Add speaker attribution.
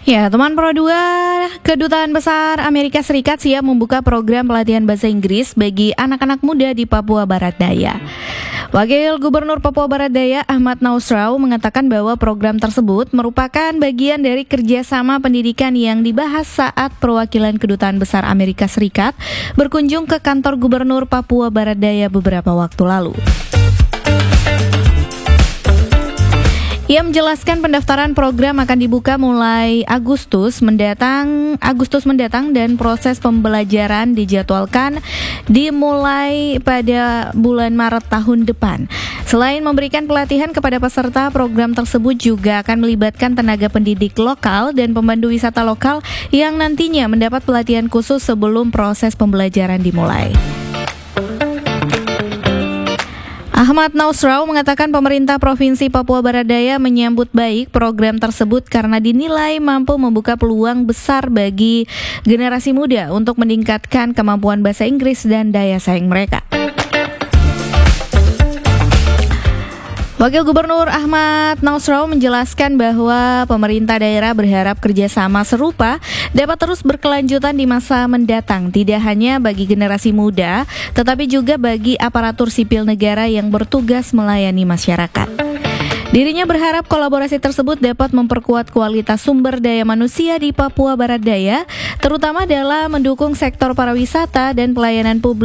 Speaker 1: Ya, teman Pro 2, Kedutaan Besar Amerika Serikat siap membuka program pelatihan bahasa Inggris bagi anak-anak muda di Papua Barat Daya. Wakil Gubernur Papua Barat Daya Ahmad Nausrau mengatakan bahwa program tersebut merupakan bagian dari kerjasama pendidikan yang dibahas saat perwakilan Kedutaan Besar Amerika Serikat berkunjung ke kantor Gubernur Papua Barat Daya beberapa waktu lalu. Ia menjelaskan pendaftaran program akan dibuka mulai Agustus mendatang dan proses pembelajaran dijadwalkan dimulai pada bulan Maret tahun depan. Selain memberikan pelatihan kepada peserta, program tersebut juga akan melibatkan tenaga pendidik lokal dan pemandu wisata lokal yang nantinya mendapat pelatihan khusus sebelum proses pembelajaran dimulai. Ahmad Nausrau mengatakan pemerintah Provinsi Papua Barat Daya menyambut baik program tersebut karena dinilai mampu membuka peluang besar bagi generasi muda untuk meningkatkan kemampuan bahasa Inggris dan daya saing mereka. Wakil Gubernur Ahmad Nausrau menjelaskan bahwa pemerintah daerah berharap kerjasama serupa dapat terus berkelanjutan di masa mendatang, tidak hanya bagi generasi muda, tetapi juga bagi aparatur sipil negara yang bertugas melayani masyarakat. Dirinya berharap kolaborasi tersebut dapat memperkuat kualitas sumber daya manusia di Papua Barat Daya, terutama dalam mendukung sektor pariwisata dan pelayanan publik